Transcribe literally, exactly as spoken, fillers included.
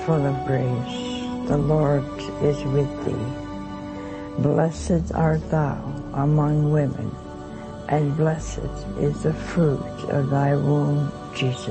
full of grace, the Lord is with thee. Blessed art thou among women, and blessed is the fruit of thy womb, Jesus.